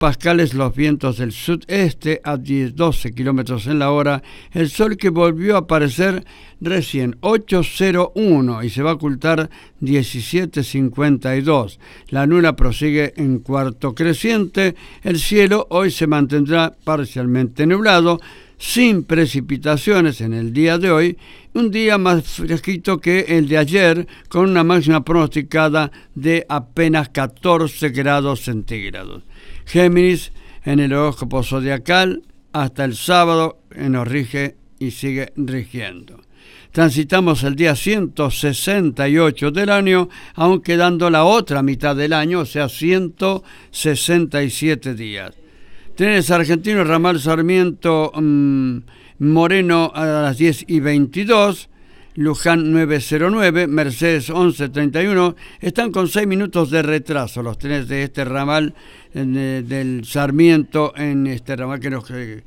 pascales los vientos del sudeste a 12 kilómetros en la hora. El sol que volvió a aparecer recién 8:01 y se va a ocultar 17:52. La luna prosigue en cuarto creciente. El cielo hoy se mantendrá parcialmente nublado, sin precipitaciones en el día de hoy, un día más fresquito que el de ayer, con una máxima pronosticada de apenas 14 grados centígrados. Géminis, en el horóscopo zodiacal, hasta el sábado nos rige y sigue rigiendo. Transitamos el día 168 del año, aún quedando la otra mitad del año, o sea, 167 días. Trenes argentinos, ramal Sarmiento Moreno a las 10:22, Luján 9:09, Mercedes 11:31, están con 6 minutos de retraso los trenes de este ramal del Sarmiento, en este ramal que nos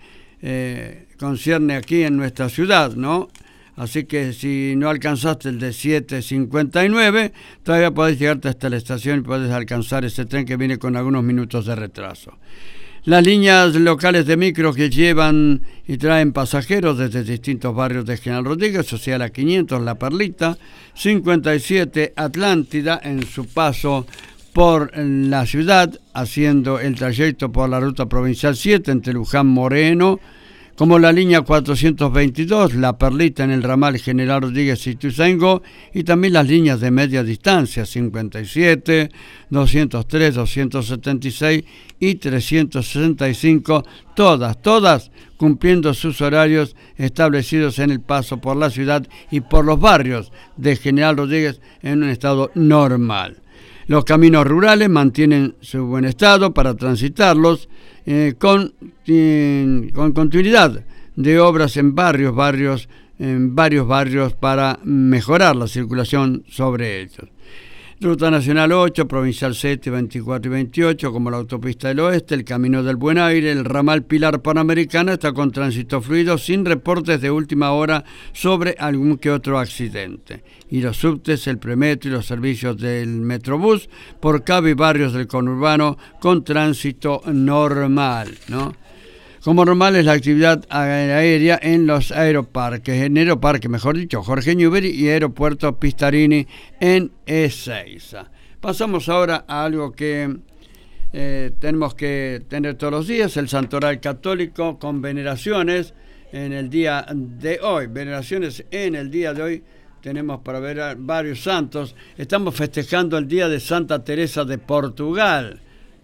concierne aquí en nuestra ciudad, ¿no? Así que si no alcanzaste el de 7:59, todavía podés llegarte hasta la estación y podés alcanzar ese tren que viene con algunos minutos de retraso. Las líneas locales de micro que llevan y traen pasajeros desde distintos barrios de General Rodríguez, o sea, la 500, La Perlita, 57, Atlántida, en su paso por la ciudad, haciendo el trayecto por la ruta provincial 7 entre Luján Moreno, como la línea 422, La Perlita en el ramal General Rodríguez y Ituzaingó, y también las líneas de media distancia, 57, 203, 276 y 365, todas cumpliendo sus horarios establecidos en el paso por la ciudad y por los barrios de General Rodríguez en un estado normal. Los caminos rurales mantienen su buen estado para transitarlos con continuidad de obras en varios barrios para mejorar la circulación sobre ellos. Ruta Nacional 8, Provincial 7, 24 y 28, como la Autopista del Oeste, el Camino del Buen Aire, el ramal Pilar Panamericana está con tránsito fluido, sin reportes de última hora sobre algún que otro accidente. Y los subtes, el premetro y los servicios del Metrobús por cabo y barrios del conurbano con tránsito normal, ¿no? Como normal es la actividad aérea en los aeroparques, en Aeroparque, mejor dicho, Jorge Newbery y Aeropuerto Pistarini en Ezeiza. Pasamos ahora a algo que tenemos que tener todos los días, el Santoral Católico con veneraciones en el día de hoy. Veneraciones en el día de hoy tenemos para ver varios santos. Estamos festejando el día de Santa Teresa de Portugal,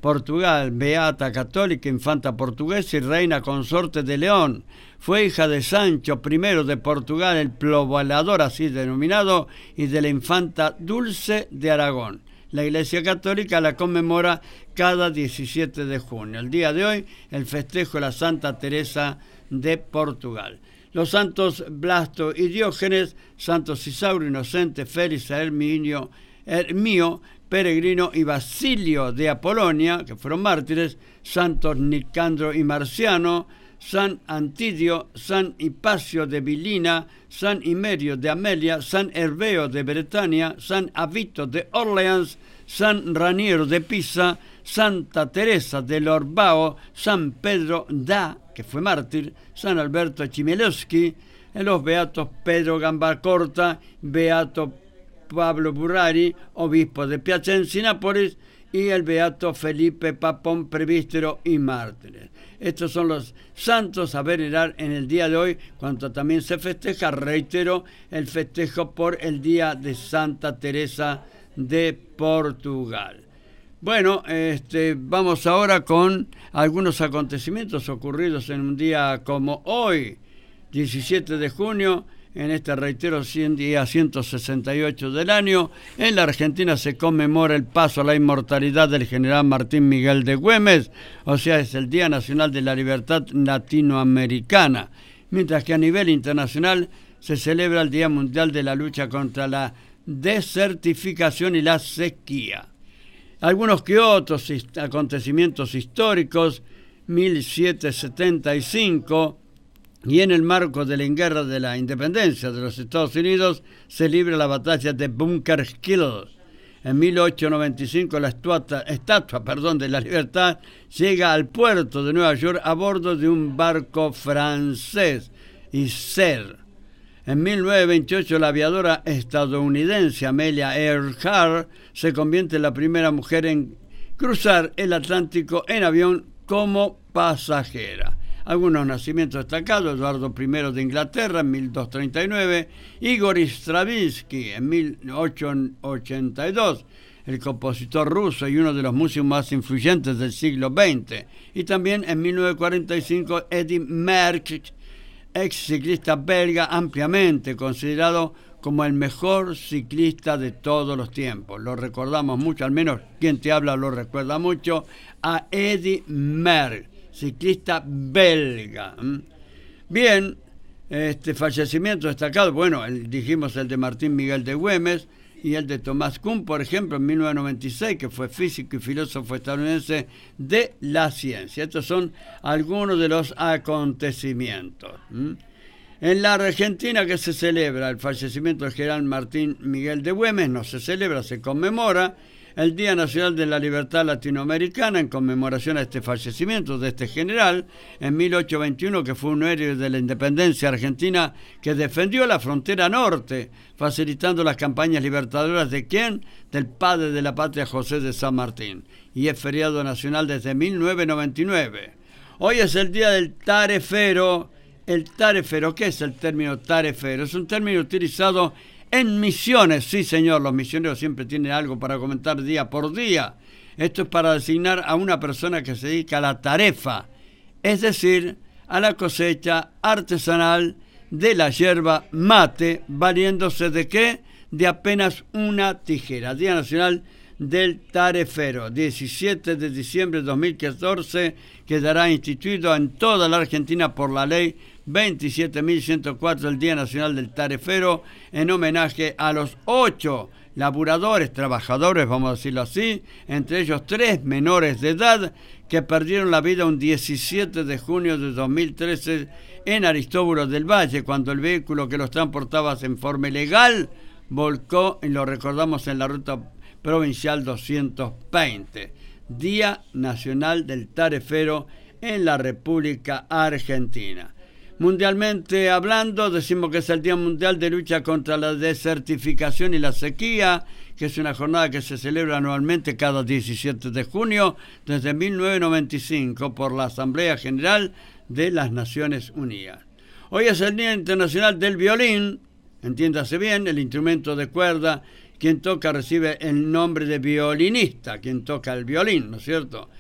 beata católica, infanta portuguesa y reina consorte de León. Fue hija de Sancho I de Portugal, el poblador así denominado, y de la infanta Dulce de Aragón. La Iglesia Católica la conmemora cada 17 de junio. El día de hoy, el festejo de la Santa Teresa de Portugal. Los santos Blasto y Diógenes, santos Isauro, Inocente, Félix, Hermio, Peregrino y Basilio de Apolonia, que fueron mártires, santos Nicandro y Marciano, San Antidio, San Hipacio de Vilina, San Imerio de Amelia, San Herbeo de Bretaña, San Avito de Orleans, San Raniero de Pisa, Santa Teresa de Lorbao, San Pedro da, que fue mártir, San Alberto Chmielewski, los beatos Pedro Gambacorta, beato Pablo Burrari, obispo de Piacenza y Nápoles, y el beato Felipe Papón, presbítero y mártires. Estos son los santos a venerar en el día de hoy, cuando también se festeja, reitero, el festejo por el día de Santa Teresa de Portugal. Bueno, vamos ahora con algunos acontecimientos ocurridos en un día como hoy, 17 de junio, en este reitero día 168 del año. En la Argentina se conmemora el paso a la inmortalidad del general Martín Miguel de Güemes, o sea, es el Día Nacional de la Libertad Latinoamericana, mientras que a nivel internacional se celebra el Día Mundial de la Lucha contra la Desertificación y la Sequía. Algunos que otros acontecimientos históricos: 1775, y en el marco de la guerra de la independencia de los Estados Unidos se libra la batalla de Bunker Hill. En 1895 la estatua de la Libertad llega al puerto de Nueva York a bordo de un barco francés, Isère. En 1928 la aviadora estadounidense Amelia Earhart se convierte en la primera mujer en cruzar el Atlántico en avión como pasajera. Algunos nacimientos destacados: Eduardo I de Inglaterra en 1239, Igor Stravinsky en 1882, el compositor ruso y uno de los músicos más influyentes del siglo XX, y también en 1945 Eddy Merckx, ex ciclista belga ampliamente considerado como el mejor ciclista de todos los tiempos. Lo recordamos mucho, al menos quien te habla lo recuerda mucho, a Eddy Merckx, ciclista belga. Bien, fallecimiento destacado, bueno, dijimos el de Martín Miguel de Güemes y el de Thomas Kuhn, por ejemplo, en 1996, que fue físico y filósofo estadounidense de la ciencia. Estos son algunos de los acontecimientos. En la Argentina, que se celebra el fallecimiento del general Martín Miguel de Güemes, no se celebra, se conmemora el Día Nacional de la Libertad Latinoamericana en conmemoración a este fallecimiento de este general en 1821, que fue un héroe de la independencia argentina que defendió la frontera norte, facilitando las campañas libertadoras de ¿quién? Del padre de la patria, José de San Martín, y es feriado nacional desde 1999. Hoy es el día del tarefero. El tarefero, ¿qué es el término tarefero? Es un término utilizado en misiones. Sí, señor, los misioneros siempre tienen algo para comentar día por día. Esto es para designar a una persona que se dedica a la tarefa, es decir, a la cosecha artesanal de la yerba mate, valiéndose ¿de qué? De apenas una tijera. Día Nacional del Tarefero, 17 de diciembre de 2014, quedará instituido en toda la Argentina por la ley 27.104, el Día Nacional del Tarefero, en homenaje a los 8 laburadores, trabajadores, vamos a decirlo así, entre ellos 3 menores de edad que perdieron la vida un 17 de junio de 2013 en Aristóbulo del Valle, cuando el vehículo que los transportaba en forma ilegal volcó, y lo recordamos, en la ruta provincial 220. Día Nacional del Tarefero en la República Argentina. Mundialmente hablando, decimos que es el Día Mundial de Lucha contra la Desertificación y la Sequía, que es una jornada que se celebra anualmente cada 17 de junio desde 1995 por la Asamblea General de las Naciones Unidas. Hoy es el Día Internacional del Violín, entiéndase bien, el instrumento de cuerda. Quien toca recibe el nombre de violinista, quien toca el violín, ¿no es cierto?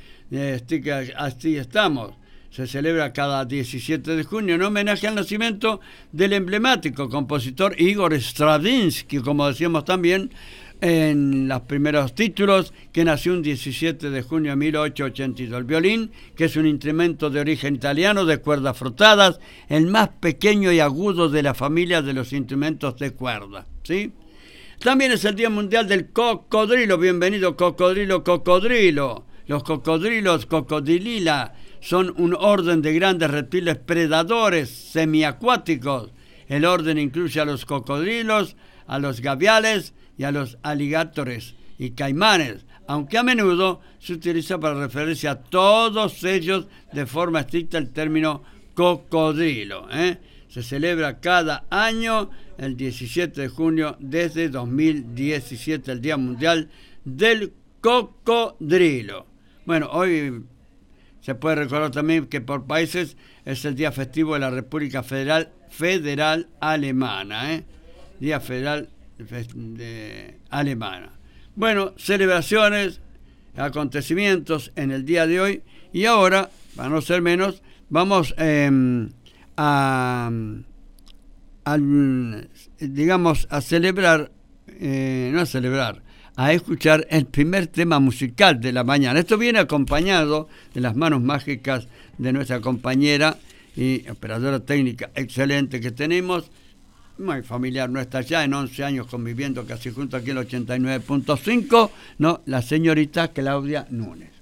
Así estamos. Se celebra cada 17 de junio en homenaje al nacimiento del emblemático compositor Igor Stravinsky, como decíamos también en los primeros títulos, que nació un 17 de junio de 1882. El violín, que es un instrumento de origen italiano de cuerdas frotadas, el más pequeño y agudo de la familia de los instrumentos de cuerda, ¿sí? También es el Día Mundial del Cocodrilo. Bienvenido, cocodrilo, cocodrilo. Los cocodrilos, cocodrilila, son un orden de grandes reptiles predadores semiacuáticos. El orden incluye a los cocodrilos, a los gaviales y a los aligatores y caimanes, aunque a menudo se utiliza para referirse a todos ellos de forma estricta el término cocodrilo. Se celebra cada año el 17 de junio desde 2017, el Día Mundial del Cocodrilo. Bueno, hoy se puede recordar también que por países es el día festivo de la República Federal Alemana, Día Federal Alemana. Bueno, celebraciones, acontecimientos en el día de hoy, y ahora, para no ser menos, vamos a celebrar, a escuchar el primer tema musical de la mañana. Esto viene acompañado de las manos mágicas de nuestra compañera y operadora técnica excelente que tenemos, muy familiar nuestra, ya en 11 años conviviendo casi junto aquí en el 89.5, ¿no? La señorita Claudia Núñez.